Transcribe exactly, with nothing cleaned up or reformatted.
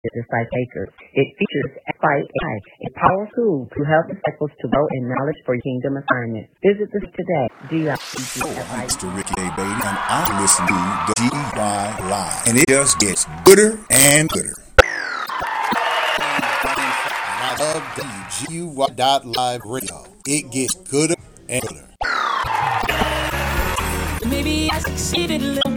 Disciple. It features F I A, a powerful tool to help disciples to grow in knowledge for kingdom assignment. Visit this today. D I I'm Mister Ricky A. Bailey, and I listen to the G Y Live, and it just gets gooder and gooder. I love W G U Y dot live radio. It gets gooder and gooder. Maybe I succeeded a little